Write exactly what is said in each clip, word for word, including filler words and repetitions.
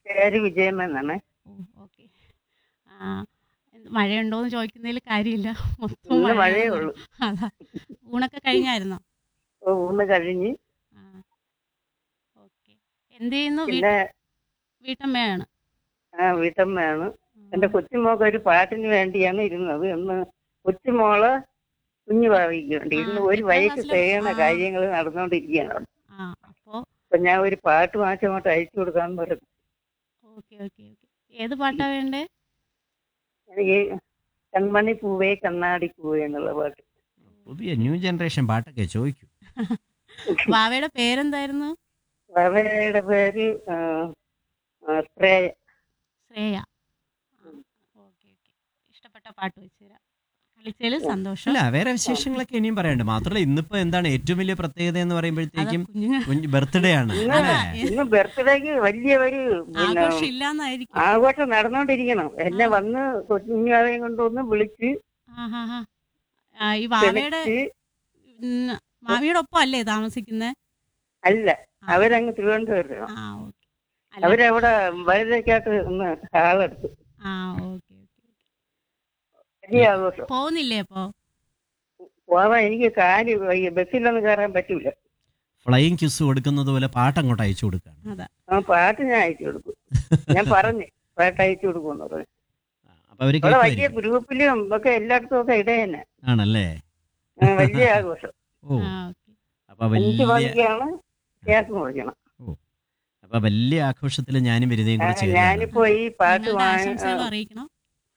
പേര് വിജയം എന്നാണ്. ഓ ഓക്കെ. ആ, എന്ത് മഴയുണ്ടോന്ന് ചോദിക്കുന്നതിൽ കാര്യമില്ല. മൊത്തം ഇന്ന് മഴയേ മഴയാണെന്നാണ്. ഉള്ളൂ. അതാ. ഊണൊക്കെ കഴിഞ്ഞായിരുന്നോ? ഓ, ഊണ് കഴിഞ്ഞ്. ആ, ഓക്കെ. എന്ത് ചെയ്യുന്നു? വീട്ട് പിന്നെ വീട്ടമ്മയാണ്. ആ വീട്ടമ്മയാണ്. എന്റെ ആ, കൊച്ചുമോൾക്ക് ഒരു പാട്ടിന് വേണ്ടിയാണ് ഇരുന്നത്. ഇന്ന് കൊച്ചുമോള് കുഞ്ഞു ഭാവിക്ക് വേണ്ടി ആ, ഇന്ന് ഒരു എത്രാം വയസ്സ് ക്ലാസ്സിലും ചെയ്യണ ആ കാര്യങ്ങൾ നടന്നുകൊണ്ടിരിക്കുകയാണ് അവിടെ. ആ അപ്പോൾ അപ്പൊ ഞാൻ ഒരു പാട്ട് വാങ്ങിച്ച് അങ്ങോട്ട് അയച്ചു കൊടുക്കാന്ന് പറഞ്ഞു. Okay okay okay. ഏത് പാട്ടാ വേണ്ടേ? എനിക്ക് കൺമണി പൂവേ കണ്ണാടി പൂവേ എന്നുള്ള പാട്ട്. പുതിയ ന്യൂ ജനറേഷൻ പാട്ടൊക്കെ ചോദിക്കൂ. വാവയുടെ പേരെന്തായിരുന്നു? അവരുടെ പേര് ആ, ആ, ശ്രേയ. ശ്രേയ. ആ, ഓക്കെ ഓക്കെ. ഇഷ്ടപ്പെട്ട പാട്ട് വെച്ചുതരാം. കളിച്ചതിൽ സന്തോഷം. അല്ല, വേറെ വിശേഷങ്ങളൊക്കെ ഇനിയും പറയാനുണ്ട്. മാത്രമല്ല ഇന്നിപ്പോ എന്താണ് ഏറ്റവും വലിയ പ്രത്യേകത എന്ന് അതാ പറയുമ്പോഴത്തേക്കും കുഞ്ഞുങ്ങൾ ബർത്ത്ഡേ ആണ് ഇന്ന് അല്ലേ? ഇന്ന് ബർത്ത്ഡേക്ക് വലിയ ഒരു പിന്നെ ആഘോഷം ഇല്ലാന്നായിരിക്കും. ആഘോഷം നടന്നുകൊണ്ടിരിക്കണം. എന്നെ ആ വന്ന് കൊച്ചുഞ്ഞാവേയും കൊണ്ടുവന്ന് വിളിച്ച് ആ ഹാ ഹാ. ആ, ഈ വാവയുടെ ക്ഷണിച്ച്. ഉം, മാമിയുടെ ഒപ്പം അല്ലേ താമസിക്കുന്നത്? അല്ല, ആ അവരങ്ങ് തിരുവനന്തപുരത്താണ്. ആ ഓക്കെ. അല്ല. അവരവിടെ വലുതേക്കാട്ട് ഒന്ന് ഹാളെടുത്തു. ആ ഓക്കെ ഓക്കെ. വലിയ ആഘോഷം. പോകുന്നില്ലേ അപ്പോ? പോവാൻ എനിക്ക് കാര്യം വയ്യ. ബസ്സിലൊന്നും കയറാൻ പറ്റൂല. ഫ്ലൈയിങ് ക്യൂസ് കൊടുക്കുന്നത് പോലെ പാട്ട് അങ്ങോട്ട് അയച്ചു കൊടുക്കാണ്. അതാ. ആ പാട്ട് ഞാൻ അയച്ചു കൊടുക്കും. ഞാൻ പറഞ്ഞു പാട്ട് അയച്ചു കൊടുക്കുമെന്ന് പറഞ്ഞു. അപ്പൊ അവര് അവിടെ വലിയ കേൾക്കുമായിരിക്കും. ഗ്രൂപ്പിലും ഒക്കെ എല്ലായിടത്തും ഒക്കെ ഇട തന്നെ. ആണല്ലേ? ആ, വലിയ ആഘോഷം. ഓ, ആ ഓക്കെ. അപ്പൊ അഞ്ച് വലിയ മണിക്കാണ് ഗ്യാസ് മുറിക്കണം. ഓ അപ്പൊ വലിയ ആഘോഷത്തിൽ ഞാനും വരുന്നതും ആ, കൂടെ ചേരുകയാണ്. ഞാനിപ്പോ ഈ പാട്ട് നിങ്ങളുടെ വാങ്ങി ആശംസകളും അറിയിക്കണം.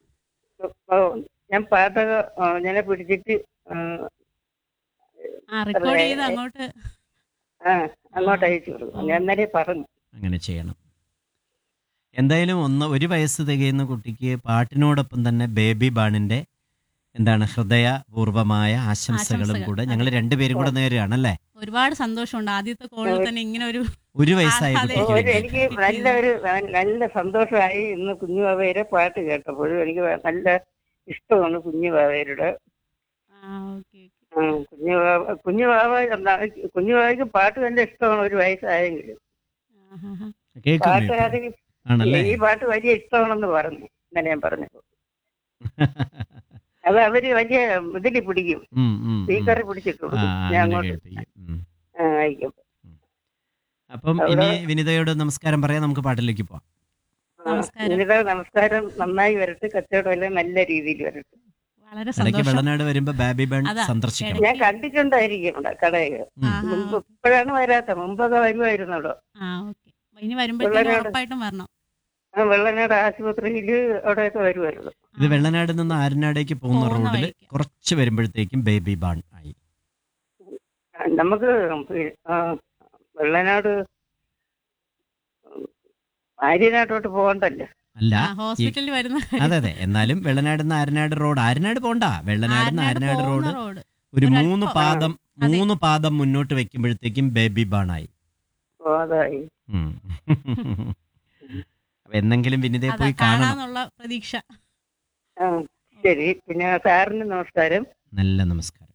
ഞാൻ പാട്ടൊക്കെ ആ, ഞാനെ പിടിച്ചിട്ട് ആ, ആ റെക്കോർഡ് ചെയ്ത് അങ്ങോട്ട്. ആ ആ അങ്ങോട്ട് അയച്ചു കൊടുക്കും. ഞാൻ ഇന്നലെ പറഞ്ഞു. അങ്ങനെ ചെയ്യണം. എന്തായാലും ഒന്ന് ഒരു വയസ്സ് തികയുന്ന കുട്ടിക്ക് പാട്ടിനോടൊപ്പം തന്നെ ബേബി ബാണിന്റെ എന്താണ് ഹൃദയപൂർവമായ ആശംസകളും ആശംസകൾ. കൂടെ ഞങ്ങൾ അതെ. രണ്ടുപേരും കൂടെ നേരുകയാണല്ലേ? ഒരുപാട് സന്തോഷമുണ്ട് ആദ്യത്തെ കോളിൽ തന്നെ ഇങ്ങനെ ഒരു ഒരു വയസ്സായ ആഹ്ലാദം കുട്ടിക്ക് ഒരു വേണ്ടിയിട്ട്. എനിക്ക് നല്ല ഒരു നല്ല സന്തോഷമായി ഇന്ന് കുഞ്ഞു ബാബയുടെ പാട്ട് കേട്ടപ്പോഴും. എനിക്ക് നല്ല ഇഷ്ടമാണ് കുഞ്ഞു ബാബയുടെ. ആ ഓക്കെ ഓക്കെ. ആ, കുഞ്ഞു ബാബ കുഞ്ഞു ബാബ എന്നാ- കുഞ്ഞു ബാബയ്ക്ക് പാട്ട് നല്ല ഇഷ്ടമാണ് ഒരു വയസ്സായെങ്കിലും. ആ ഹാ ഹാ. കേൾക്കുന്നു ഇപ്പൊ. പാട്ടുകാരി ആണല്ലേ? ഈ പാട്ട് വലിയ ഇഷ്ടമാണെന്ന് പറഞ്ഞു ഇന്നലെ ഞാൻ പറഞ്ഞപ്പോൾ. അത് അവര് വലിയ ഇതിൽ പിടിക്കും, ഉം, ഉം, ഉം. സ്പീക്കറിൽ പിടിച്ചിട്ട് ആ കൊടുക്കും. ഞാൻ അങ്ങനെ അങ്ങോട്ട് കേൾപ്പിക്കും. ഉം. ആ, അയക്കും. ഉം. അപ്പം അവിടെ ഇനി വിനിതയോട് നമസ്കാരം പറയാം, നമുക്ക് പാട്ടിലേക്ക് പോവാം. ആ, നമസ്കാരം. വിനിത നമസ്കാരം. നന്നായി വരട്ടെ, കച്ചവടം എല്ലാം നല്ല രീതിയിൽ വരട്ടെ. വളരെ ഇടയ്ക്ക് സന്തോഷം. വെള്ളനാട് വരുമ്പോ ബാബി ബൺ അതാ സന്ദർശിക്കണം. ഞാൻ കണ്ടിട്ടുണ്ടായിരിക്കും ഇവിടെ കടയിൽ. ഉം. ആഹാ മുമ്പ് ഓക്കെ. ഇപ്പോഴാണ് വരാത്ത, മുമ്പൊക്കെ വരുമായിരുന്നു അവിടെ. ആ ഓക്കെ. ഇനി വരുമ്പോഴത്തേനും വെള്ളനാട് ഉറപ്പായിട്ടും വരണം. ആ, വെള്ളനാട് ആശുപത്രിയിൽ അവിടെയൊക്കെ വരുമായിരുന്നു. ഇത് ആ വെള്ളനാട് നിന്ന് ആരനാടേക്ക് പോകുന്ന പോകുന്ന റോഡിൽ വഴിക്ക്. കുറച്ച് വരുമ്പോഴത്തേക്കും ബേബി ബാൺ ആയി. ആ, നമുക്ക് പി- ആ, വെള്ളനാട് ആര്യനാട്ടോട്ട് പോകണ്ടല്ലോ. അല്ല, ആ ഈ ഹോസ്പിറ്റലിൽ വരുന്ന അതെ അതെ, എന്നാലും വെള്ളനാട് നിന്ന് ആരനാട് റോഡ്, ആരനാട് പോണ്ട, വെള്ളനാട് നിന്ന് ആരനാട് ആരനാട് പോകുന്ന റോഡ് റോഡ് ഒരു ഒരല്പം. മൂന്ന് ആ, പാദം അതെ. മൂന്ന് പാദം മുന്നോട്ട് വെക്കുമ്പോഴത്തേക്കും ബേബി ബാൺ ആയി. ഓ, അതായി. ഉം. അപ്പൊ എന്തെങ്കിലും വിനിതയെ അതാ പോയി കാണണം. കാണാന്നുള്ള പ്രതീക്ഷ. ആ, ശരി. പിന്നെ സാറിന് നമസ്കാരം. നല്ല നമസ്കാരം.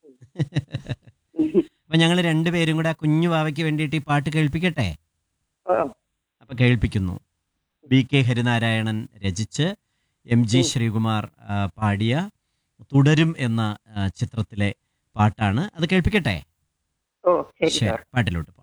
അപ്പൊ ഞങ്ങൾ രണ്ടുപേരും കൂടെ ആ കുഞ്ഞു വാവയ്ക്ക് വേണ്ടിയിട്ട് ഈ പാട്ട് കേൾപ്പിക്കട്ടെ. ഓ, അപ്പൊ കേൾപ്പിക്കുന്നു. ബി കെ ഹരിനാരായണൻ രചിച്ച് എം ജി ഉം. ശ്രീകുമാർ ആ, പാടിയ തുടരും എന്ന ആ, ചിത്രത്തിലെ പാട്ടാണ്. അത് കേൾപ്പിക്കട്ടെ. ഓ, ശരി ശരി, സാർ. പാട്ടിലോട്ട്.